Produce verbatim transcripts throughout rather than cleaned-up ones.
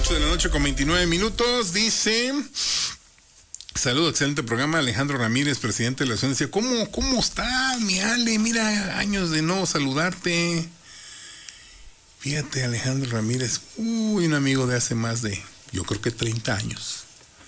ocho de la noche con veintinueve minutos. Dice: saludo, excelente programa. Alejandro Ramírez, presidente de la asociación. ¿Cómo, cómo estás, mi Ale? Mira, años de no saludarte. Fíjate, Alejandro Ramírez, uy, un amigo de hace más de, yo creo que treinta años,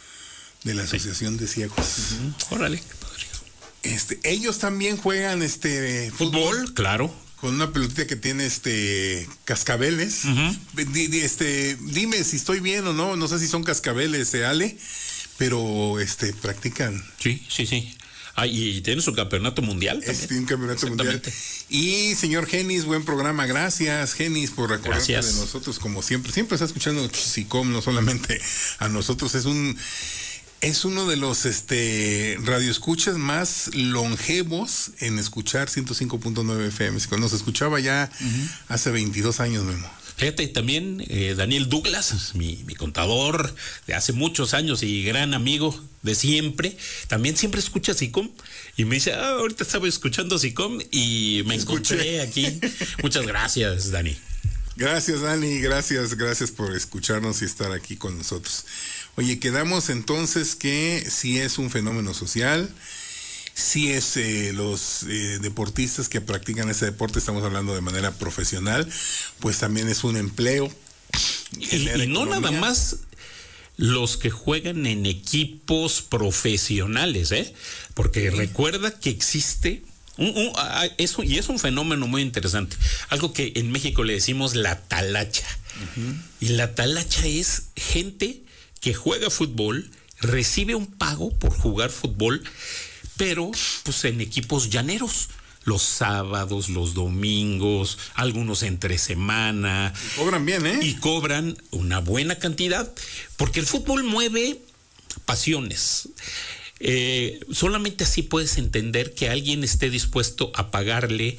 de la Asociación de Ciegos. Uh-huh. Órale, padre. Este, ellos también juegan este fútbol, fútbol, claro. Con una pelotita que tiene este cascabeles. Uh-huh. D- d- este, dime si estoy bien o no, no sé si son cascabeles, eh, Ale, pero este practican. Sí, sí, sí. Ah, y tiene su campeonato mundial también. Tiene un campeonato mundial. Y señor Genis, buen programa. Gracias, Genis, por recordarte de nosotros, como siempre. Siempre está escuchando SICOM, no solamente a nosotros. Es un es uno de los este radioescuchas más longevos en escuchar ciento cinco punto nueve F M. Nos escuchaba ya uh-huh. hace veintidós años, Memo. Fíjate, también eh, Daniel Douglas, mi, mi contador de hace muchos años y gran amigo de siempre, también siempre escucha SICOM y me dice, ah, ahorita estaba escuchando SICOM y me Escuché. encontré aquí. Muchas gracias, Dani. Gracias, Dani, gracias, gracias por escucharnos y estar aquí con nosotros. Oye, quedamos entonces que sí es un fenómeno social. Sí es eh, los eh, deportistas que practican ese deporte, estamos hablando de manera profesional, pues también es un empleo. Y, y no nada más los que juegan en equipos profesionales, ¿eh? Porque sí. Recuerda que existe, un, un, eso, y es un fenómeno muy interesante, algo que en México le decimos la talacha. Uh-huh. Y la talacha es gente que juega fútbol, recibe un pago por jugar fútbol, pero pues en equipos llaneros, los sábados, los domingos, algunos entre semana. Y cobran bien, ¿eh? Y cobran una buena cantidad, porque el fútbol mueve pasiones. Eh, solamente así puedes entender que alguien esté dispuesto a pagarle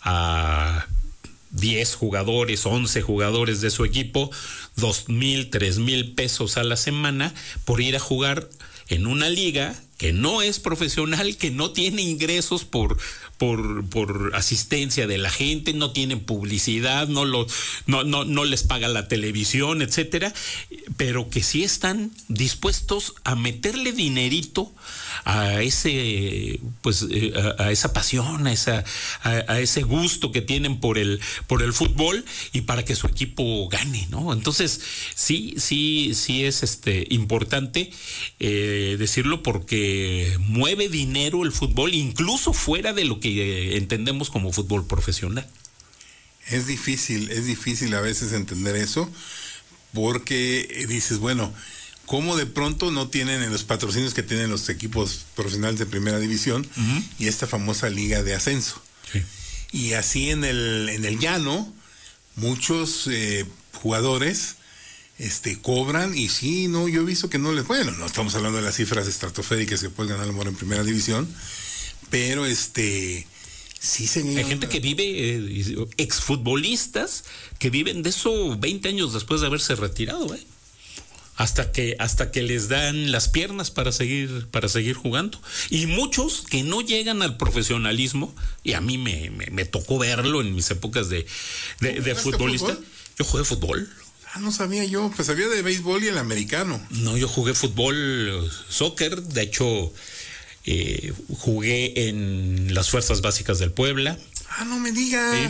a diez jugadores, once jugadores de su equipo, dos mil, tres mil pesos a la semana por ir a jugar en una liga que no es profesional, que no tiene ingresos por por por asistencia de la gente, no tienen publicidad, no lo no no no les paga la televisión, etcétera, pero que sí están dispuestos a meterle dinerito a ese pues a, a esa pasión, a esa a, a ese gusto que tienen por el por el fútbol y para que su equipo gane, ¿no? Entonces, sí sí sí es este importante eh, decirlo, porque mueve dinero el fútbol, incluso fuera de lo que entendemos como fútbol profesional. Es difícil, es difícil a veces entender eso, porque dices, bueno, ¿cómo de pronto no tienen en los patrocinios que tienen los equipos profesionales de primera división uh-huh. y esta famosa liga de ascenso? Sí. Y así en el, en el llano, muchos eh, jugadores este cobran y sí, no, yo he visto que no les, bueno, no estamos hablando de las cifras estratosféricas que puedes ganar a lo mejor en primera división, pero este sí se hay gente que vive, eh, exfutbolistas que viven de eso veinte años después de haberse retirado, eh hasta que hasta que les dan las piernas para seguir para seguir jugando, y muchos que no llegan al profesionalismo, y a mí me, me, me tocó verlo en mis épocas de, de, de futbolista. ¿Fútbol? Yo jugué fútbol. Ah, no sabía yo, pues sabía de béisbol y el americano. No, yo jugué fútbol, soccer, de hecho eh, jugué en las Fuerzas Básicas del Puebla. Ah, no me digas.